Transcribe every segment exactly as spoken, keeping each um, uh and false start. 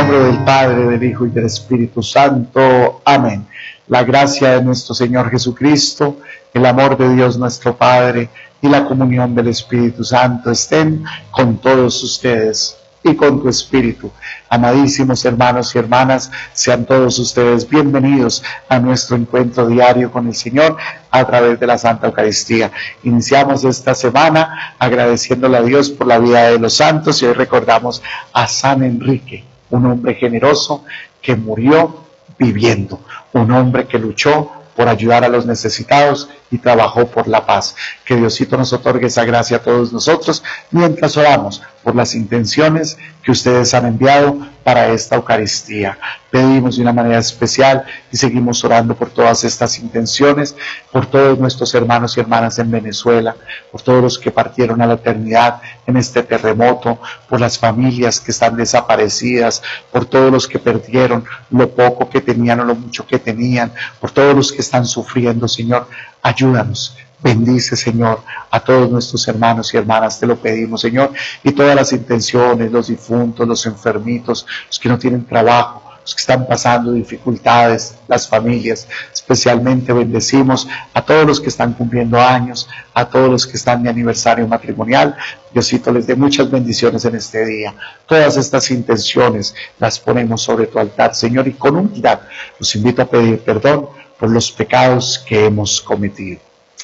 nombre del Padre, del Hijo y del Espíritu Santo. Amén. La gracia de nuestro Señor Jesucristo, el amor de Dios nuestro Padre y la comunión del Espíritu Santo estén con todos ustedes y con tu espíritu. Amadísimos hermanos y hermanas, sean todos ustedes bienvenidos a nuestro encuentro diario con el Señor a través de la Santa Eucaristía. Iniciamos esta semana agradeciéndole a Dios por la vida de los santos y hoy recordamos a San Enrique, un hombre generoso que murió viviendo, un hombre que luchó por ayudar a los necesitados y trabajó por la paz. Que Diosito nos otorgue esa gracia a todos nosotros mientras oramos por las intenciones que ustedes han enviado para esta Eucaristía. Pedimos de una manera especial y seguimos orando por todas estas intenciones, por todos nuestros hermanos y hermanas en Venezuela, por todos los que partieron a la eternidad en este terremoto, por las familias que están desaparecidas, por todos los que perdieron lo poco que tenían o lo mucho que tenían, por todos los que están sufriendo, Señor. Ayúdanos, bendice, Señor, a todos nuestros hermanos y hermanas, te lo pedimos, Señor, y todas las intenciones, los difuntos, los enfermitos, los que no tienen trabajo, los que están pasando dificultades, las familias, especialmente bendecimos a todos los que están cumpliendo años, a todos los que están de aniversario matrimonial. Diosito les dé muchas bendiciones en este día. Todas estas intenciones las ponemos sobre tu altar, Señor, y con humildad los invito a pedir perdón por los pecados que hemos cometido.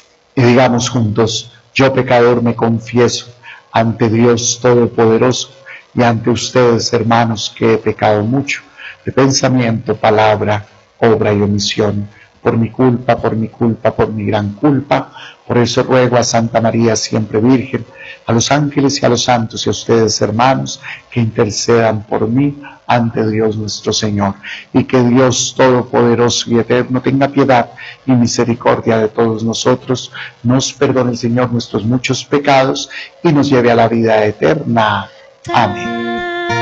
Y digamos juntos: yo pecador me confieso ante Dios Todopoderoso y ante ustedes, hermanos, que he pecado mucho, de pensamiento, palabra, obra y omisión, por mi culpa, por mi culpa, por mi gran culpa. Por eso ruego a Santa María, siempre Virgen, a los ángeles y a los santos y a ustedes, hermanos, que intercedan por mí ante Dios nuestro Señor, y que Dios Todopoderoso y Eterno tenga piedad y misericordia de todos nosotros, nos perdone el Señor nuestros muchos pecados y nos lleve a la vida eterna. Amén.